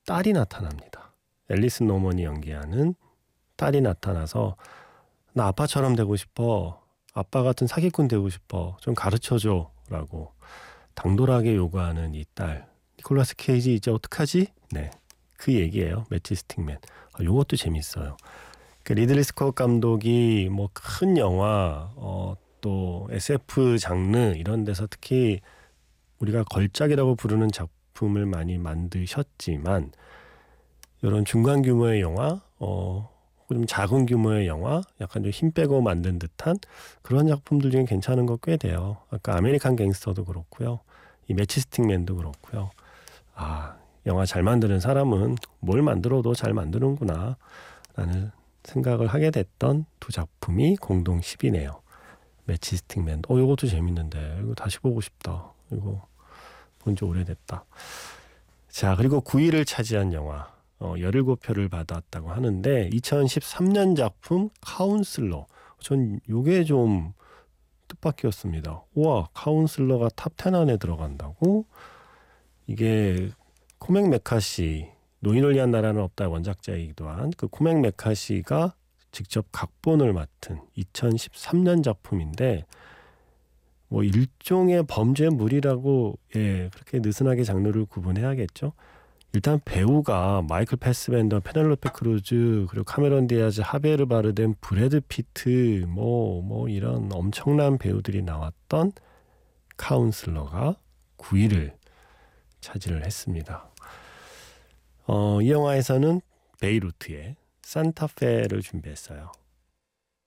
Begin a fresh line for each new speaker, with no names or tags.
딸이 나타납니다. 앨리스 노먼이 연기하는 딸이 나타나서 나 아빠처럼 되고 싶어. 아빠 같은 사기꾼 되고 싶어. 좀 가르쳐줘 라고 당돌하게 요구하는 이 딸. 니콜라스 케이지 이제 어떡하지? 네, 그 얘기예요. 매치스틱맨. 요것도 재밌어요. 그 리들리 스콧 감독이 뭐 큰 영화 또 SF 장르 이런 데서 특히 우리가 걸작이라고 부르는 작품을 많이 만드셨지만 이런 중간 규모의 영화 좀 작은 규모의 영화 약간 좀 힘 빼고 만든 듯한 그런 작품들 중에 괜찮은 거 꽤 돼요. 아까 아메리칸 갱스터도 그렇고요. 이 매치스틱맨도 그렇고요. 영화 잘 만드는 사람은 뭘 만들어도 잘 만드는구나 라는 생각을 하게 됐던 두 작품이 공동 10위네요. 매치스틱맨. 이것도 재밌는데 이거 다시 보고 싶다. 이거 본 지 오래됐다. 자, 그리고 9위를 차지한 영화 17표를 받았다고 하는데 2013년 작품 카운슬러. 전 이게 좀 뜻밖이었습니다. 우와, 카운슬러가 탑 10 안에 들어간다고? 이게 코맥 메카시, 노인을 위한 나라는 없다 원작자이기도 한 그 코맥 메카시가 직접 각본을 맡은 2013년 작품인데 뭐 일종의 범죄물이라고 그렇게 느슨하게 장르를 구분해야겠죠. 일단 배우가 마이클 패스벤더, 페넬로페 크루즈, 그리고 카메론 디아즈, 하베르 바르뎀, 브래드 피트 뭐 이런 엄청난 배우들이 나왔던 카운슬러가 9위를 차지를 했습니다. 이 영화에서는 베이루트의 산타페를 준비했어요.